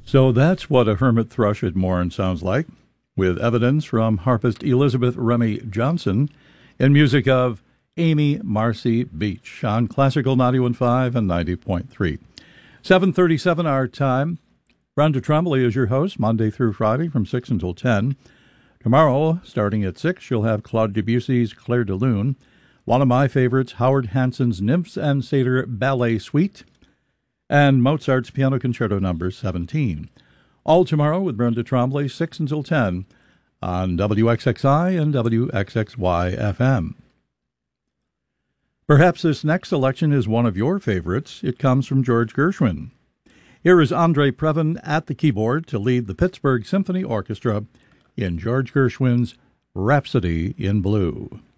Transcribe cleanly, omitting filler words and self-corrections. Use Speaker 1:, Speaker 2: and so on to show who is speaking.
Speaker 1: So that's what a hermit thrush at morn sounds like, with evidence from harpist Elizabeth Remy Johnson and music of Amy Marcy Beach on Classical 91.5 and 90.3. 7:37 our time. Brenda Tremblay is your host, Monday through Friday from 6 until 10. Tomorrow, starting at 6, you'll have Claude Debussy's Clair de Lune, one of my favorites, Howard Hansen's Nymphs and Satyr Ballet Suite, and Mozart's Piano Concerto No. 17. All tomorrow with Brenda Tremblay, 6 until 10, on WXXI and WXXY FM. Perhaps this next selection is one of your favorites. It comes from George Gershwin. Here is Andre Previn at the keyboard to lead the Pittsburgh Symphony Orchestra in George Gershwin's Rhapsody in Blue.